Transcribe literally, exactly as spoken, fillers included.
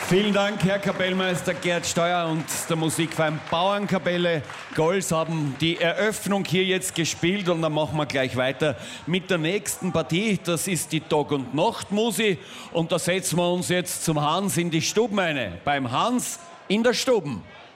Vielen Dank, Herr Kapellmeister Gerd Steuer und der Musikverein Bauernkapelle Gols haben die Eröffnung hier jetzt gespielt und dann machen wir gleich weiter mit der nächsten Partie. Das ist die Tag- und Nachtmusi und da setzen wir uns jetzt zum Hans in die Stuben eine. Beim Hans in der Stuben.